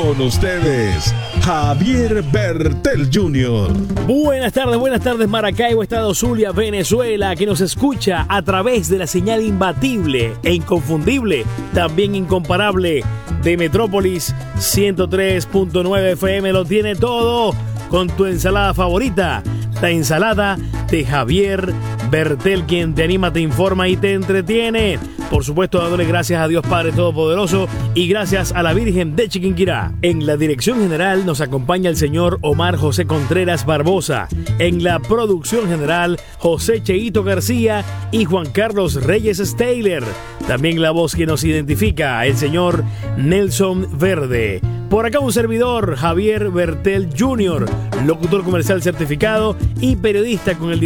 Con ustedes, Javier Bertel Jr. Buenas tardes Maracaibo, Estado Zulia, Venezuela, que nos escucha a través de la señal imbatible e inconfundible, también incomparable, de Metrópolis 103.9 FM. Lo tiene todo con tu ensalada favorita, la ensalada de Javier Bertel, quien te anima, te informa y te entretiene. Por supuesto, dándole gracias a Dios Padre Todopoderoso y gracias a la Virgen de Chiquinquirá. En la dirección general nos acompaña el señor Omar José Contreras Barbosa. En la producción general, José Cheito García y Juan Carlos Reyes Steyler. También la voz que nos identifica, el señor Nelson Verde. Por acá un servidor, Javier Bertel Jr., locutor comercial certificado y periodista con el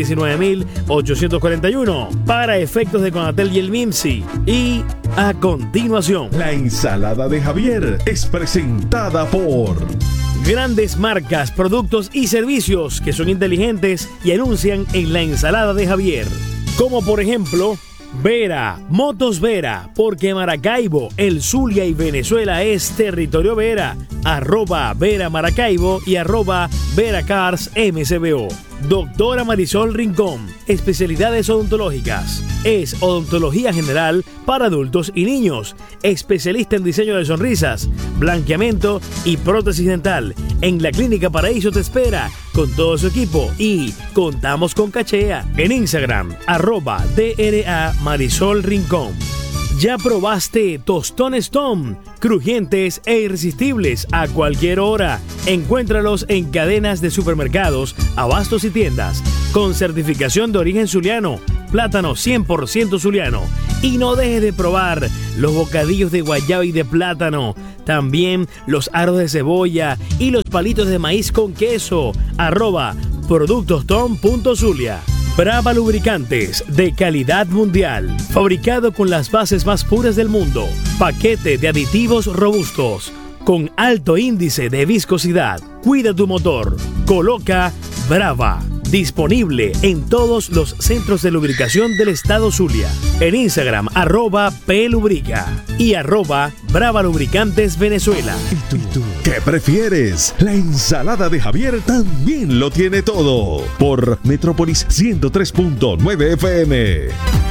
19.841 para efectos de Conatel y el MIMSI. Y a continuación, la ensalada de Javier es presentada por grandes marcas, productos y servicios que son inteligentes y anuncian en la ensalada de Javier. Como por ejemplo, Vera, Motos Vera, porque Maracaibo, el Zulia y Venezuela es territorio Vera. @Vera Maracaibo y @Vera Cars MCBO. Doctora Marisol Rincón, especialidades odontológicas. Es odontología general para adultos y niños. Especialista en diseño de sonrisas, blanqueamiento y prótesis dental. En la Clínica Paraíso te espera con todo su equipo y contamos con cachea. En Instagram, @DRA Marisol Rincón. ¿Ya probaste tostones Tom? Crujientes e irresistibles a cualquier hora. Encuéntralos en cadenas de supermercados, abastos y tiendas. Con certificación de origen zuliano. Plátano 100% zuliano. Y no dejes de probar los bocadillos de guayaba y de plátano. También los aros de cebolla y los palitos de maíz con queso. @productostom.zulia. Brava Lubricantes, de calidad mundial, fabricado con las bases más puras del mundo. Paquete de aditivos robustos, con alto índice de viscosidad. Cuida tu motor. Coloca Brava. Disponible en todos los centros de lubricación del estado Zulia. En Instagram, @Plubrica y @Brava Lubricantes Venezuela. ¿Y tú? ¿Qué prefieres? La ensalada de Javier también lo tiene todo. Por Metrópolis 103.9 FM.